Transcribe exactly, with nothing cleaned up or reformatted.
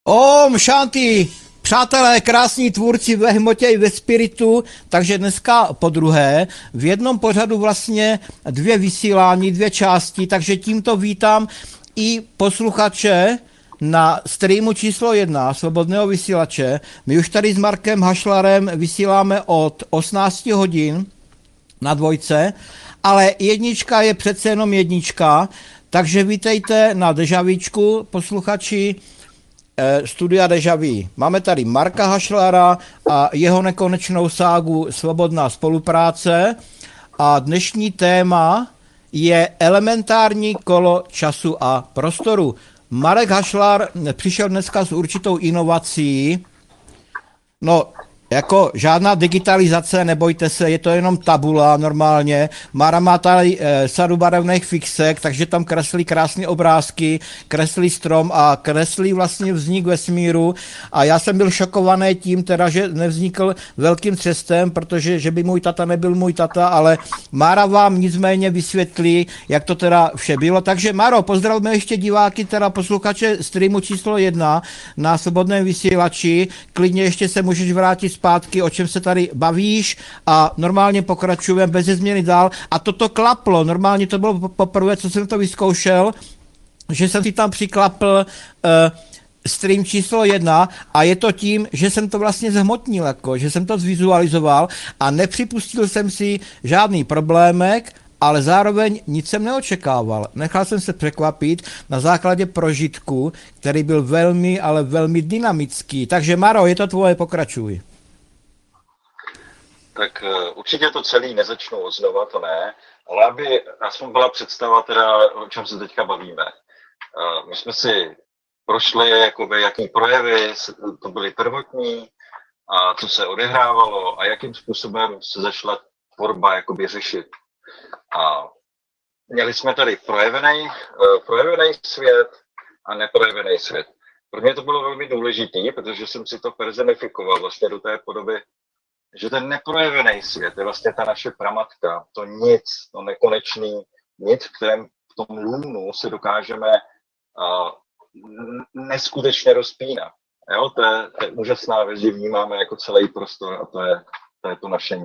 Om Shanti! Přátelé, krásní tvůrci ve hmotě i ve spiritu, takže dneska po druhé, v jednom pořadu vlastně dvě vysílání, dvě části, takže tímto vítám i posluchače na streamu číslo jedna Svobodného vysílače. My už tady s Markem Hašlarem vysíláme od osmnáct hodin na dvojce, ale jednička je přece jenom jednička, takže vítejte na Dežavíčku, posluchači Studia Deja Vu. Máme tady Marka Hašlara a jeho nekonečnou ságu Svobodná spolupráce a dnešní téma je elementární kolo času a prostoru. Marek Hašlar přišel dneska s určitou inovací, no jako žádná digitalizace, nebojte se, je to jenom tabula normálně. Mara má tady e, sadu barevných fixek, takže tam kreslí krásné obrázky, kreslí strom a kreslí vlastně vznik vesmíru. A já jsem byl šokovaný tím teda, že nevznikl velkým třestem, protože že by můj tata nebyl můj tata, ale Mara vám nicméně vysvětlí, jak to teda vše bylo. Takže Maro, pozdravme ještě diváky, teda posluchače streamu číslo jedna na Svobodném vysílači. Klidně ještě se můžeš vrátit zpátky, o čem se tady bavíš a normálně pokračujeme bez změny dál. A toto klaplo, normálně to bylo poprvé, co jsem to vyzkoušel, že jsem si tam přiklapl uh, stream číslo jedna a je to tím, že jsem to vlastně zhmotnil, jako, že jsem to zvizualizoval a nepřipustil jsem si žádný problémek, ale zároveň nic jsem neočekával. Nechal jsem se překvapit na základě prožitku, který byl velmi, ale velmi dynamický. Takže Maro, je to tvoje, pokračuj. Tak uh, určitě to celý nezačnu od znova, to ne, ale aby aspoň byla představa teda, o čem se teďka bavíme. Uh, my jsme si prošli, jakoby, jaký projevy to byly prvotní a co se odehrávalo a jakým způsobem se začala tvorba jakoby řešit. A měli jsme tady projevený, uh, projevený svět a neprojevený svět. Pro mě to bylo velmi důležité, protože jsem si to personifikoval vlastně do té podoby, že ten neprojevený svět je vlastně ta naše pramatka, to nic, to nekonečný nic, v kterém v tom lůnu si dokážeme uh, neskutečně rozpínat. Jo? To, je, to je úžasná věc, že vnímáme jako celý prostor a to je to, je to naše